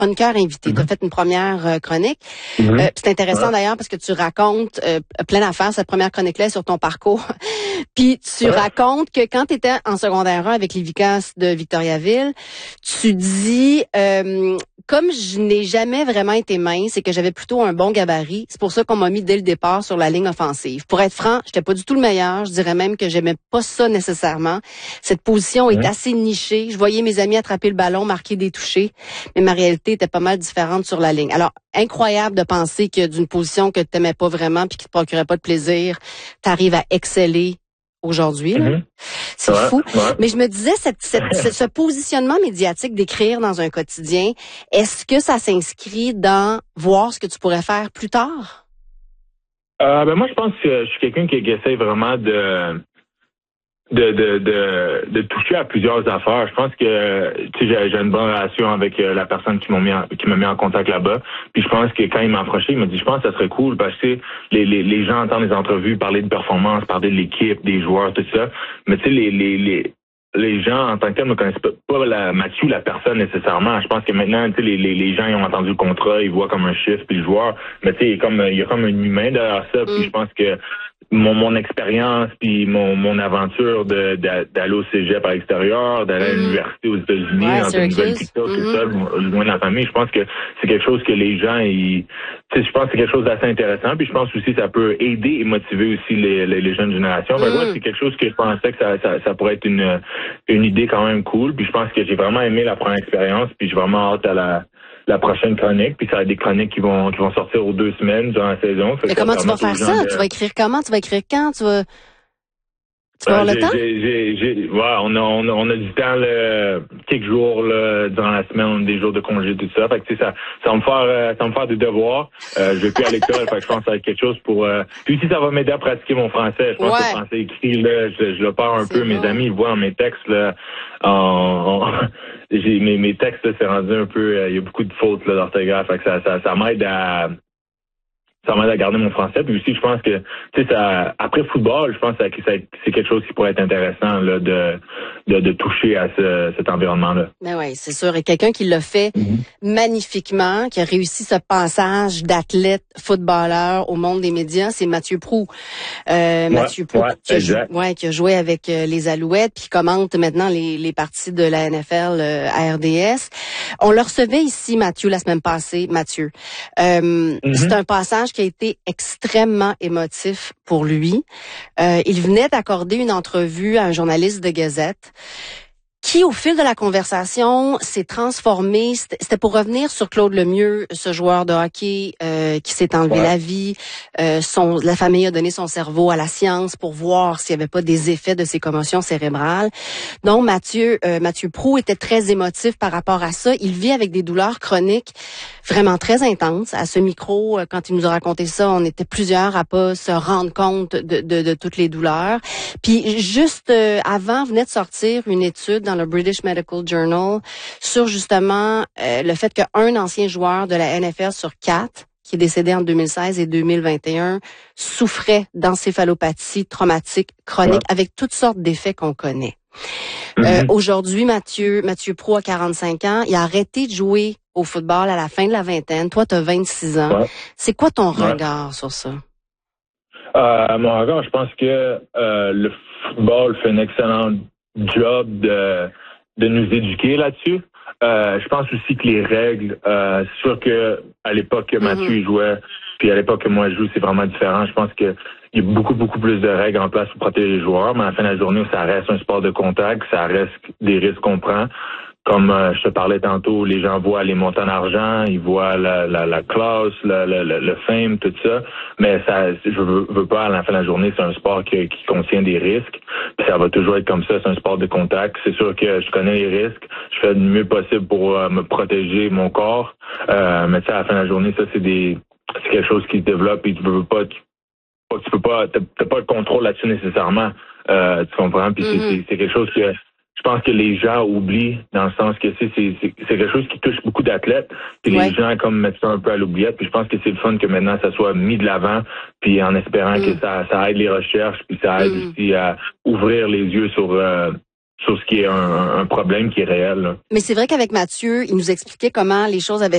chroniqueur invité. Tu as fait une première chronique. C'est intéressant d'ailleurs parce que tu racontes plein d'affaires. Cette première chronique-là est sur ton parcours. Puis tu racontes que quand tu étais en secondaire 1 avec les Vicas de Victoriaville, tu dis comme je n'ai jamais vraiment été mince et que j'avais plutôt un bon gabarit, c'est pour ça qu'on m'a mis dès le départ sur la ligne offensive. Pour être franc, j'étais pas du tout le meilleur. Je dirais même que j'aimais pas ça nécessairement. Cette position est assez nichée. Je voyais mes amis attraper le ballon, marquer des touchés, mais ma réalité était pas mal différente sur la ligne. Alors, incroyable de penser que d'une position que tu n'aimais pas vraiment puis qui te procurait pas de plaisir, tu arrives à exceller aujourd'hui. C'est fou. Mais je me disais, ce positionnement médiatique d'écrire dans un quotidien, est-ce que ça s'inscrit dans voir ce que tu pourrais faire plus tard? Moi, je pense que je suis quelqu'un qui essaie vraiment de toucher à plusieurs affaires. Je pense que j'ai une bonne relation avec la personne qui m'a mis en contact là-bas. Puis je pense que quand il m'a approché, il m'a dit je pense que ça serait cool parce que les gens entendent les entrevues parler de performance, parler de l'équipe, des joueurs, tout ça. Mais tu sais les gens en tant que tel ne connaissent pas Mathieu, la personne nécessairement. Je pense que maintenant, tu sais, les gens ils ont entendu le contrat, ils voient comme un chiffre puis le joueur. Mais tu sais, il y a comme un humain derrière ça. Puis je pense que mon expérience puis mon aventure d'aller au cégep à l'extérieur, d'aller à l'université aux États-Unis, dans une nouvelle culture, tout ça, loin de la famille, je pense que c'est quelque chose que les gens, je pense que c'est quelque chose d'assez intéressant. Puis je pense aussi que ça peut aider et motiver aussi les jeunes générations. C'est quelque chose que je pensais que ça pourrait être une idée quand même cool. Puis je pense que j'ai vraiment aimé la première expérience. Puis j'ai vraiment hâte à la prochaine chronique, puis ça va être des chroniques qui vont sortir aux 2 semaines durant la saison. Mais comment tu vas faire ça? Tu vas écrire comment? Tu vas écrire quand? Tu vas avoir le temps? On a du temps quelques jours durant la semaine, des jours de congé, tout ça. Fait que ça va me faire des devoirs. Je vais plus à l'école, fait que je pense que ça va être quelque chose pour. Puis aussi ça va m'aider à pratiquer mon français. Je pense que le français écrit je le perds un peu. Mes amis ils voient dans mes textes là. Mes textes c'est rendu un peu. Il y a beaucoup de fautes d'orthographe. Fait que ça m'aide à. Ça m'aide à garder mon français. Puis aussi, je pense que, tu sais, après football, je pense que c'est quelque chose qui pourrait être intéressant là, de toucher à cet environnement-là. Ben oui, c'est sûr. Et quelqu'un qui l'a fait magnifiquement, qui a réussi ce passage d'athlète footballeur au monde des médias, c'est Mathieu Proulx. Mathieu Proulx qui a joué avec les Alouettes, puis qui commente maintenant les parties de la NFL à RDS. On le recevait ici, Mathieu, la semaine passée. Mathieu. C'est un passage qui a été extrêmement émotif pour lui. Il venait d'accorder une entrevue à un journaliste de Gazette qui, au fil de la conversation, s'est transformé. C'était pour revenir sur Claude Lemieux, ce joueur de hockey qui s'est enlevé la vie. La famille a donné son cerveau à la science pour voir s'il n'y avait pas des effets de ses commotions cérébrales. Donc, Mathieu Proulx était très émotif par rapport à ça. Il vit avec des douleurs chroniques vraiment très intenses. À ce micro, quand il nous a raconté ça, on était plusieurs à pas se rendre compte de toutes les douleurs. Puis, juste avant, venait de sortir une étude dans le British Medical Journal sur justement le fait qu'un ancien joueur de la NFL sur 4 qui est décédé en 2016 et 2021 souffrait d'encéphalopathie traumatique chronique avec toutes sortes d'effets qu'on connaît. Aujourd'hui, Mathieu Proulx a 45 ans. Il a arrêté de jouer au football à la fin de la vingtaine. Toi, tu as 26 ans. C'est quoi ton regard sur ça? Mon regard, je pense que le football fait un excellent job de nous éduquer là-dessus. Je pense aussi que les règles, c'est sûr que à l'époque que Mathieu jouait, puis à l'époque que moi je joue, c'est vraiment différent. Je pense que il y a beaucoup plus de règles en place pour protéger les joueurs, mais à la fin de la journée, ça reste un sport de contact, ça reste des risques qu'on prend. Comme je te parlais tantôt, les gens voient les montants d'argent, ils voient la classe, le fame, tout ça. Mais ça, je veux pas, à la fin de la journée, c'est un sport qui contient des risques. Puis ça va toujours être comme ça, c'est un sport de contact. C'est sûr que je connais les risques. Je fais le mieux possible pour me protéger mon corps. Mais tu sais, à la fin de la journée, ça, c'est quelque chose qui se développe et tu peux pas t'as pas le contrôle là-dessus nécessairement. Tu comprends? Puis c'est quelque chose que je pense que les gens oublient, dans le sens que c'est quelque chose qui touche beaucoup d'athlètes, puis les gens comme mettent ça un peu à l'oubliette, puis je pense que c'est le fun que maintenant ça soit mis de l'avant, puis en espérant que ça aide les recherches, puis ça aide aussi à ouvrir les yeux sur ce qui est un problème qui est réel. Là. Mais c'est vrai qu'avec Mathieu, il nous expliquait comment les choses avaient